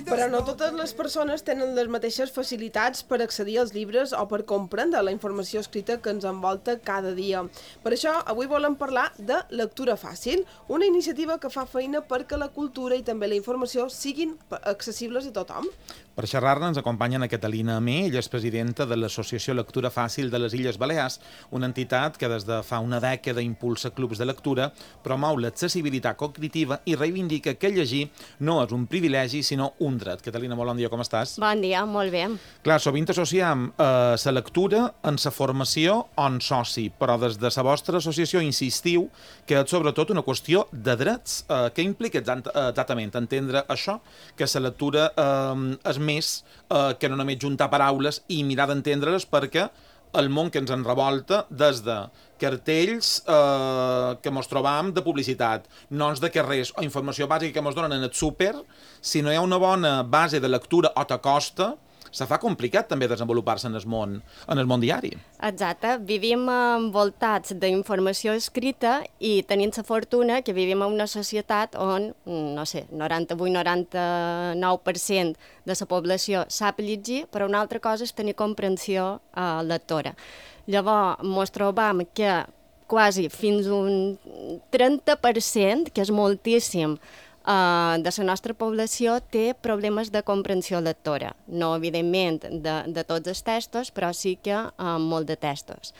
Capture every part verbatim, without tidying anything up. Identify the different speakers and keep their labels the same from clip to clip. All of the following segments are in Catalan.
Speaker 1: Però no totes les persones tenen les mateixes facilitats per accedir als llibres o per comprendre la informació escrita que ens envolta cada dia. Per això, avui volem parlar de Lectura Fàcil, una iniciativa que fa feina perquè la cultura i també la informació siguin accessibles a tothom.
Speaker 2: Per xerrar-ne ens acompanya Ana Catalina Amé, ella és presidenta de l'Associació Lectura Fàcil de les Illes Balears, una entitat que des de fa una dècada impulsa clubs de lectura, promou l'accessibilitat cognitiva i reivindica que llegir no és un privilegi, sinó un dret. Catalina, molt bon dia, com estàs?
Speaker 3: Bon dia, molt bé.
Speaker 1: Clar, sovint associem eh, la lectura en la formació o en soci, però des de la vostra associació insistiu que és sobretot una qüestió de drets. Eh, què implica exactament entendre això? Que la lectura eh, és més eh, que no només juntar paraules i mirar d'entendre-les, perquè el món que ens en revolta des de cartells eh, que mos trobam de publicitat, noms de carrers o informació bàsica que mos donen en el súper, si no hi ha una bona base de lectura o t'acosta, se fa complicat també desenvolupar-se en el món, en el món diari.
Speaker 3: Exacte. Vivim envoltats d'informació escrita i tenim la fortuna que vivim en una societat on, no sé, noranta-vuit noranta-nou per cent de la població sap llegir, però una altra cosa és tenir comprensió eh, lectora. Llavors, ens trobam que quasi fins un trenta per cent, que és moltíssim, Uh, de la nostra població té problemes de comprensió lectora. No, evidentment, de, de tots els textos, però sí que uh, molt de textos.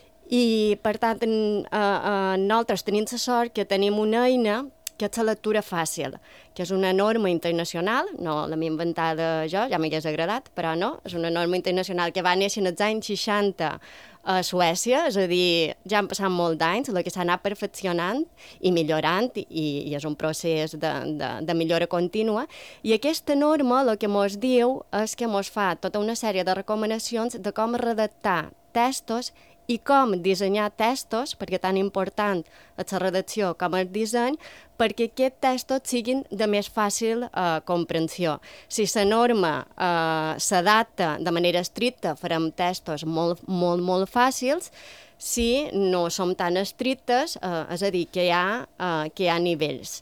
Speaker 3: I, per tant, en, uh, uh, nosaltres tenim la sort que tenim una eina que és la lectura fàcil, que és una norma internacional, no l'hem inventada jo, ja m'hagués agradat, però no, és una norma internacional que va néixer als anys seixanta a Suècia, és a dir, ja han passat molts d'anys, la que s'ha anat perfeccionant i millorant, i, i és un procés de, de, de millora contínua, i aquesta norma el que ens diu és que ens fa tota una sèrie de recomanacions de com redactar textos i com dissenyar textos, perquè tan important és la redacció com el disseny, perquè aquests textos siguin de més fàcil eh, comprensió. Si la norma eh, s'adapta de manera estricta, farem textos molt, molt, molt fàcils. Si no som tan estrictes, eh, és a dir, que hi ha, eh, que hi ha nivells.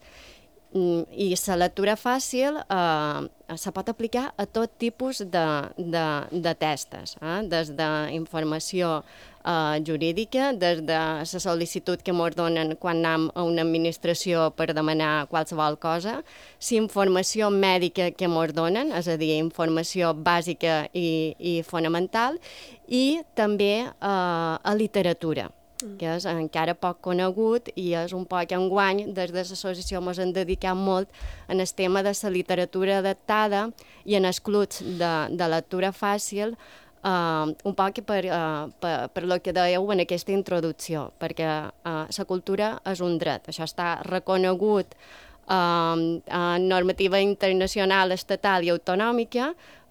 Speaker 3: I la lectura fàcil eh, se pot aplicar a tot tipus de, de, de textos, eh? Des d'informació eh, jurídica, des de la sol·licitud que ens donen quan anem a una administració per demanar qualsevol cosa, la informació mèdica que ens donen, és a dir, informació bàsica i, i fonamental, i també eh, a literatura, que és encara poc conegut i és un poc enguany. Des de l'associació ens hem dedicat molt en el tema de la literatura adaptada i en els clubs de, de lectura fàcil, uh, un poc per, uh, per, per lo que dèieu en aquesta introducció, perquè uh, la cultura és un dret, això està reconegut Uh, uh, normativa internacional, estatal i autonòmica,